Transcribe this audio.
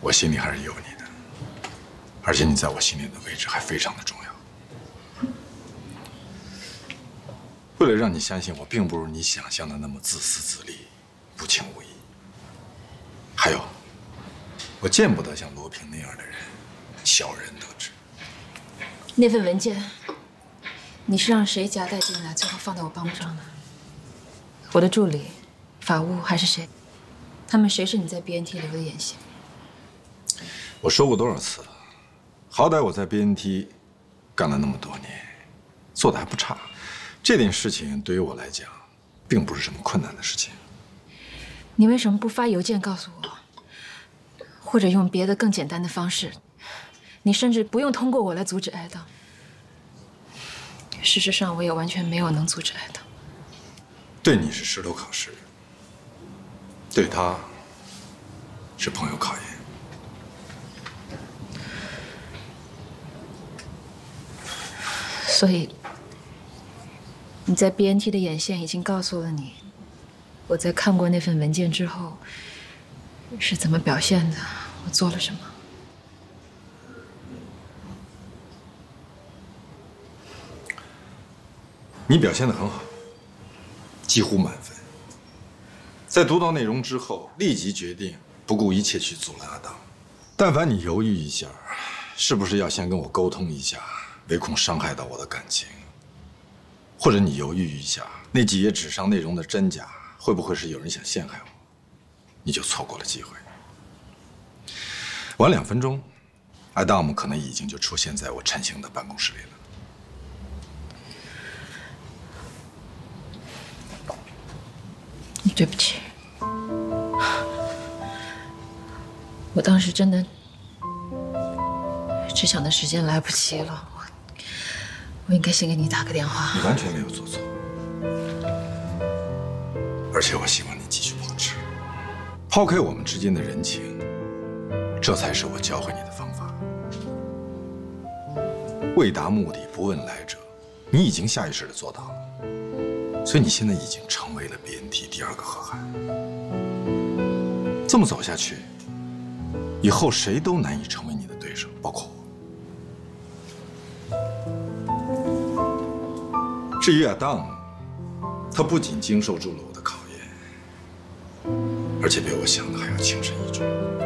我心里还是有你的，而且你在我心里的位置还非常的重要。为了让你相信我并不如你想象的那么自私自利、无情无义，还有，我见不得像罗平那样的人，小人得志。 那份文件，你是让谁夹带进来，最后放到我帮不上的？我的助理、法务还是谁？他们谁是你在 BNT 留的眼线？ 我说过多少次，好歹我在 BNT 干了那么多年，做的还不差。这点事情对于我来讲，并不是什么困难的事情。 你为什么不发邮件告诉我，或者用别的更简单的方式？你甚至不用通过我来阻止挨当。事实上，我也完全没有能阻止挨当。 对你是石头考试，对他是朋友考验。 所以，你在 BNT 的眼线已经告诉了你，我在看过那份文件之后是怎么表现的，我做了什么。 你表现得很好，几乎满分。在读到内容之后，立即决定不顾一切去阻拦阿当。但凡你犹豫一下，是不是要先跟我沟通一下，唯恐伤害到我的感情？或者你犹豫一下，那几页纸上内容的真假，会不会是有人想陷害我？你就错过了机会。晚2分钟，阿当可能已经就出现在我陈星的办公室里了。 对不起，我当时真的只想着时间来不及了，我应该先给你打个电话。 你完全没有做错，而且我希望你继续保持，抛开我们之间的人情，这才是我教会你的方法。为达目的不问来者，你已经下意识地做到了，所以你现在已经成为了 BNT 第2个和罕。这么走下去，以后谁都难以成为你的对手，包括我。至于阿当，他不仅经受住了我的考验，而且比我想的还要轻身一重。